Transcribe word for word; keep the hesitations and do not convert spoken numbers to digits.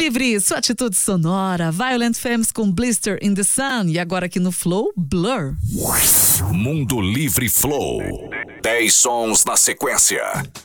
Livre, sua atitude sonora. Violent Femmes com Blister in the Sun. E agora aqui no Flow, Blur. Mundo Livre Flow. dez sons na sequência.